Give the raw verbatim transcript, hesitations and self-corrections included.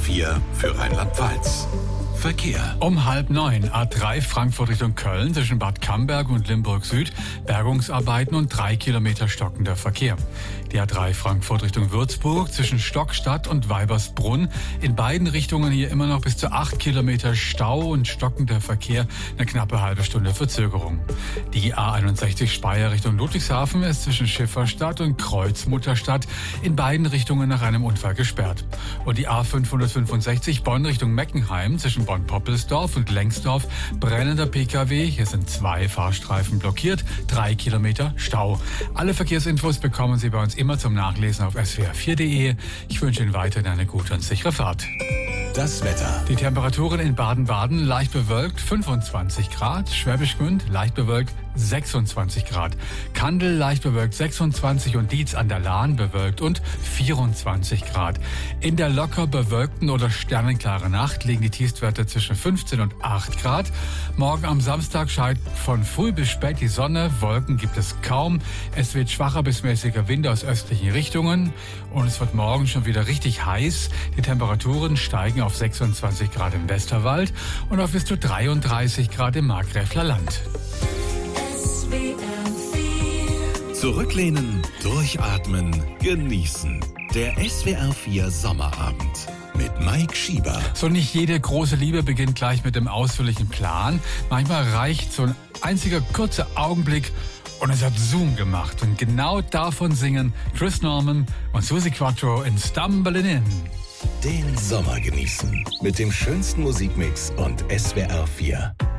vier für Rheinland-Pfalz. Verkehr. Um halb neun, A drei Frankfurt Richtung Köln zwischen Bad Camberg und Limburg Süd, Bergungsarbeiten und drei Kilometer stockender Verkehr. Die A drei Frankfurt Richtung Würzburg zwischen Stockstadt und Weibersbrunn. In beiden Richtungen hier immer noch bis zu acht Kilometer Stau und stockender Verkehr, eine knappe halbe Stunde Verzögerung. Die A einundsechzig Speyer Richtung Ludwigshafen ist zwischen Schifferstadt und Kreuzmutterstadt in beiden Richtungen nach einem Unfall gesperrt. Und die A fünfhundertfünfundsechzig Bonn Richtung Meckenheim zwischen Bonn-Poppelsdorf und Lengsdorf, brennender P K W. Hier sind zwei Fahrstreifen blockiert, drei Kilometer Stau. Alle Verkehrsinfos bekommen Sie bei uns immer zum Nachlesen auf s w r vier punkt d e. Ich wünsche Ihnen weiterhin eine gute und sichere Fahrt. Das Wetter. Die Temperaturen in Baden-Baden leicht bewölkt fünfundzwanzig Grad, Schwäbisch Gmünd leicht bewölkt sechsundzwanzig Grad, Kandel leicht bewölkt sechsundzwanzig und Dietz an der Lahn bewölkt und vierundzwanzig Grad. In der locker bewölkten oder sternenklaren Nacht liegen die Tiefstwerte zwischen fünfzehn und acht Grad. Morgen am Samstag scheint von früh bis spät die Sonne, Wolken gibt es kaum. Es wird schwacher bis mäßiger Wind aus östlichen Richtungen und es wird morgen schon wieder richtig heiß. Die Temperaturen steigen auf sechsundzwanzig Grad im Westerwald und auf bis zu dreiunddreißig Grad im Markgräfler Land. Zurücklehnen, durchatmen, genießen. Der S W R vier Sommerabend mit Mike Schieber. So, nicht jede große Liebe beginnt gleich mit dem ausführlichen Plan. Manchmal reicht so ein einziger kurzer Augenblick und es hat Zoom gemacht. Und genau davon singen Chris Norman und Suzi Quatro in Stumbling In. Den Sommer genießen mit dem schönsten Musikmix und S W R vier.